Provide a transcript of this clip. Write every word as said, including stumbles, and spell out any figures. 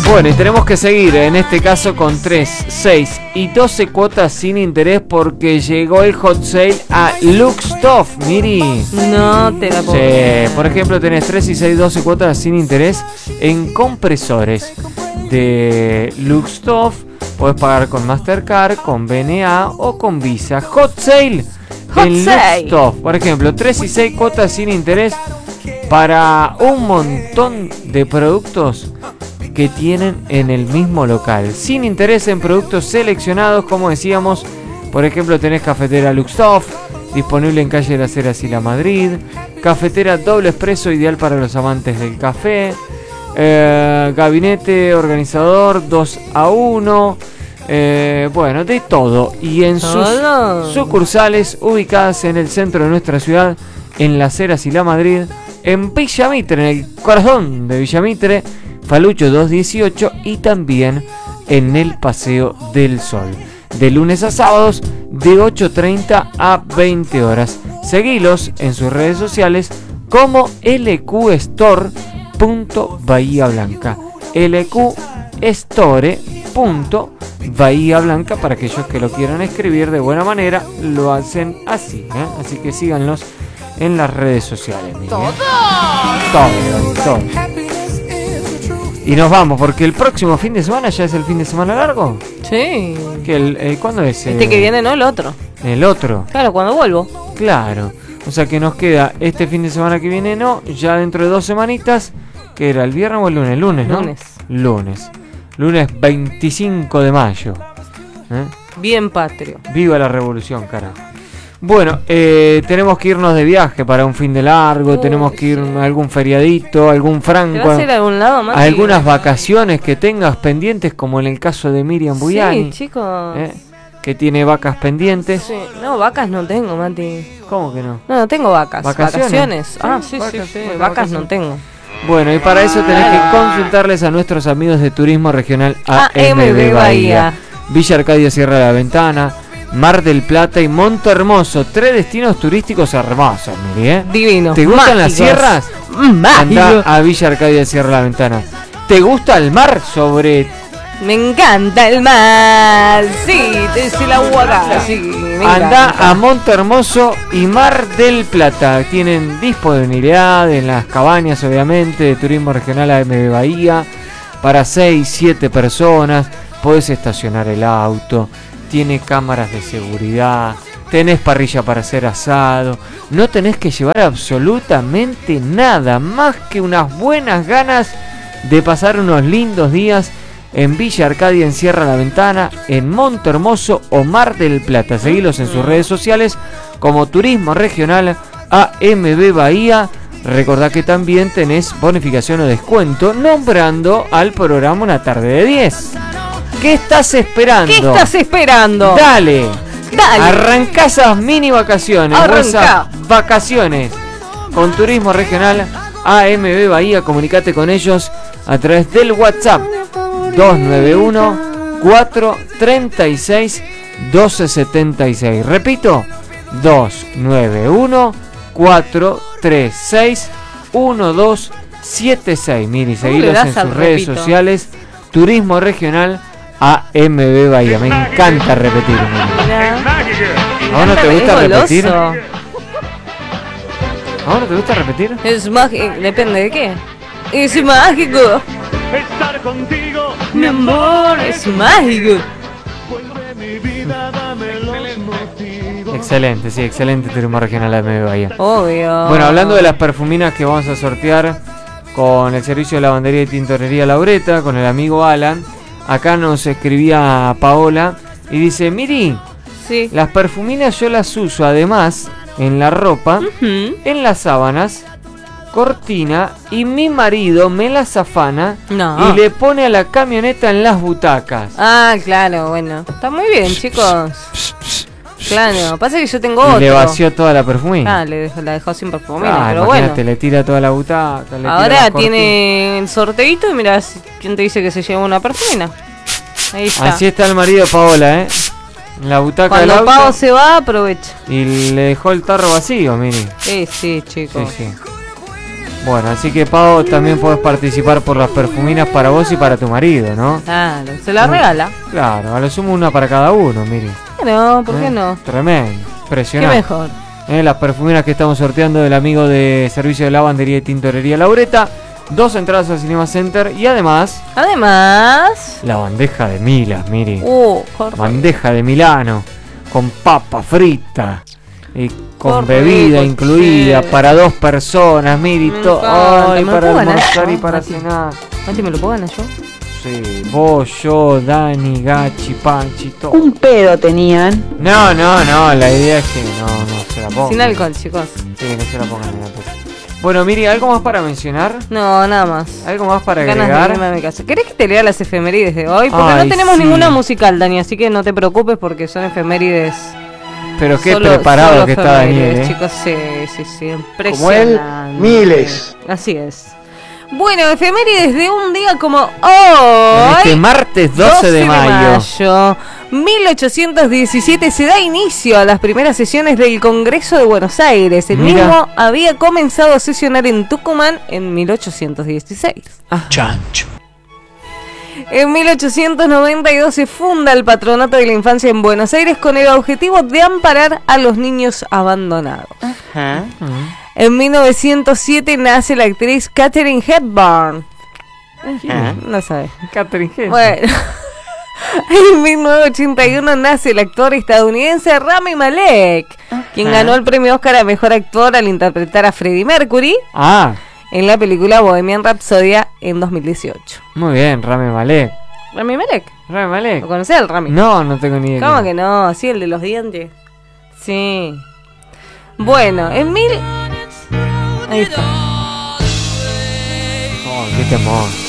Bueno, y tenemos que seguir en este caso con tres, seis y doce cuotas sin interés porque llegó el hot sale a Luxtoff, Miri. No te la puedo Sí, creer. por ejemplo, tenés tres y seis, doce cuotas sin interés en compresores de Luxtoff. Podés pagar con Mastercard, con B N A o con Visa. Hot sale Hot en sale. Luxtoff. Por ejemplo, tres y seis cuotas sin interés para un montón de productos que tienen en el mismo local. Sin interés en productos seleccionados, como decíamos. Por ejemplo, tenés cafetera Luxtoff, disponible en calle de las Heras y La Madrid. Cafetera doble expreso, ideal para los amantes del café. Eh, gabinete organizador dos a uno. Eh, bueno, de todo. Y en sus Todo. sucursales ubicadas en el centro de nuestra ciudad, en las Heras y La Madrid. En Villa Mitre, en el corazón de Villa Mitre, Falucho doscientos dieciocho, y también en el Paseo del Sol. De lunes a sábados, de ocho treinta a veinte horas. Seguilos en sus redes sociales como L Q Store punto Bahía Blanca. L Q Store punto Bahía Blanca, para aquellos que lo quieran escribir de buena manera, lo hacen así, ¿eh? Así que síganlos en las redes sociales. ¿Eh? Todo. Todo, todo. Y nos vamos, porque el próximo fin de semana ya es el fin de semana largo. Sí. ¿Que el, eh, ¿Cuándo es? Este eh, que viene, no el otro. El otro. Claro, cuando vuelvo. Claro. O sea que nos queda este fin de semana que viene, no, ya dentro de dos semanitas, que era el viernes o el lunes, lunes, ¿no? Lunes. Lunes. Lunes veinticinco de mayo. ¿Eh? Bien patrio. Viva la revolución, carajo. Bueno, eh, tenemos que irnos de viaje para un fin de largo, Uy, tenemos que ir sí. a algún feriadito, algún ¿Te franco, vas a ir a algún lado, Mati? algunas vacaciones que tengas pendientes, como en el caso de Miriam Buyani, Sí, chicos. ¿eh? que tiene vacas pendientes. Sí. No, vacas no tengo, Mati. ¿Cómo que no? No, no tengo vacas. ¿Vacaciones? ¿Vacaciones? Ah, sí, vacas, sí, sí. bueno, Vacas vacaciones. no tengo. Bueno, y para eso tenés que consultarles a nuestros amigos de Turismo Regional A M B Bahía. Villa Arcadia, Sierra de la Ventana, Mar del Plata y Monte Hermoso. Tres destinos turísticos hermosos, Miri, ¿eh? Divino. ¿Te gustan las Mágicos. sierras? Mágico. Anda a Villa Arcadia, Sierra de la Ventana. ¿Te gusta el mar? Sobre Me encanta el mar. Sí, desde el agua acá. Sí, me Anda encanta. a Monte Hermoso y Mar del Plata. Tienen disponibilidad en las cabañas, obviamente, de Turismo Regional A M B Bahía para seis, siete personas. Podés estacionar el auto. Tiene cámaras de seguridad. Tenés parrilla para hacer asado. No tenés que llevar absolutamente nada más que unas buenas ganas de pasar unos lindos días en Villa Arcadia, en Sierra de la Ventana, en Monte Hermoso o Mar del Plata. Seguilos en sus redes sociales como Turismo Regional A M B Bahía. Recordá que también tenés bonificación o descuento nombrando al programa Una Tarde de diez. ¿Qué estás esperando? ¿Qué estás esperando? Dale. Dale. Arrancá esas mini vacaciones. Arrancá. O esas vacaciones con Turismo Regional A M B Bahía. Comunicate con ellos a través del WhatsApp dos nueve uno, cuatro tres seis, uno dos siete seis. Repito, dos nueve uno, cuatro tres seis, uno dos siete seis. Miri, seguilos das en sus al redes repito? sociales. Turismo Regional A M B Bahía. Me encanta repetir, Miri. Mirá. ¿A vos no te gusta Es repetir? goloso. ¿A vos no te gusta repetir? Es mágico. Depende de qué. Es mágico. Estar contigo, Mi amor, es mágico. vuelve mi vida, dame los motivos. Excelente, sí, excelente Turismo Regional A M B Bahía. Obvio. Bueno, hablando de las perfuminas que vamos a sortear con el servicio de lavandería y tintorería Laureta, con el amigo Alan, acá nos escribía Paola y dice: Miri, Sí. las perfuminas yo las uso además en la ropa, Ujú. en las sábanas, cortina, y mi marido me las afana No. y le pone a la camioneta en las butacas. Ah, claro, bueno. Está muy bien, chicos. Claro, pasa que yo tengo Y otro. le vació toda la perfumina. Ah, le dejó, la dejó sin perfumina, Ah, pero imagínate, bueno. le tira toda la butaca. le tira Ahora las cortinas. tiene el sorteito y mira quién te dice que se lleva una perfumina. Ahí está. Así está el marido de Paola, ¿eh? En la butaca Cuando del auto. Pavo se va, aprovecha. Y le dejó el tarro vacío, mire. Sí, sí, chicos. Sí, sí. Bueno, así que Pau, también podés participar por las perfuminas para vos y para tu marido, ¿no? Claro, se la regala. Claro, a lo sumo una para cada uno, mire. No, ¿por qué ¿Eh? no? Tremendo, Qué impresionante. mejor. Eh, las perfuminas que estamos sorteando del amigo de servicio de lavandería y tintorería Laureta. Dos entradas al Cinema Center y además Además. la bandeja de Milas, mire. Uh, correcto. Bandeja de Milano con papa frita y con Qué bebida rico, incluida che. para dos personas, mire, y Me to- encanta, ay, ¿me lo para puedo ganar almorzar yo, y para Mati? cenar. Mati, ¿me lo puedo ganar yo? Sí, vos, yo, Dani, Gachi, Panchi, todo. Un pedo tenían. No, no, no, la idea es que no, no se la pongan. Sin alcohol, chicos. Sí, no se la pongan en la puta. Bueno, Miri, ¿algo más para mencionar? No, nada más. ¿Algo más para Ganas de agregar? irme a mi casa. ¿Querés que te lea las efemérides de hoy? Porque Ay, no tenemos sí. ninguna musical, Dani, así que no te preocupes porque son efemérides. Pero qué Solo- preparado solo que está Daniel, efemérides, ¿eh? chicos, sí, sí, sí, Como él, impresionante. miles. Así es. Bueno, efemérides de un día como hoy. En este martes doce de mayo. mayo, mil ochocientos diecisiete se da inicio a las primeras sesiones del Congreso de Buenos Aires. El Mira. mismo había comenzado a sesionar en Tucumán en mil ochocientos dieciséis. Chancho. En mil ochocientos noventa y dos se funda el Patronato de la Infancia en Buenos Aires con el objetivo de amparar a los niños abandonados. Mm. En mil novecientos siete nace la actriz Katharine Hepburn. No sabes. Catherine Hepburn. Bueno. En mil novecientos ochenta y uno nace el actor estadounidense Rami Malek, quien ganó el premio Oscar a Mejor Actor al interpretar a Freddie Mercury Ah, en la película Bohemian Rhapsody en dos mil dieciocho. muy bien, Rami Malek. ¿Rami Malek? Rami Malek. ¿Lo conocés al Rami? No, no tengo ni idea. ¿Cómo que no? Sí, el de los dientes. Sí. Bueno, en mil... Ahí está. Oh, qué temor.